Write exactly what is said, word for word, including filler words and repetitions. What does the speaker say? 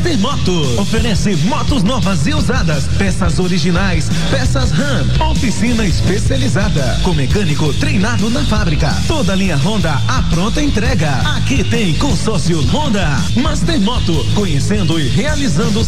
Mastermoto oferece motos novas e usadas, peças originais, peças Ram, oficina especializada, com mecânico treinado na fábrica. Toda linha Honda à pronta entrega. Aqui tem consórcio Honda. Mastermoto, conhecendo e realizando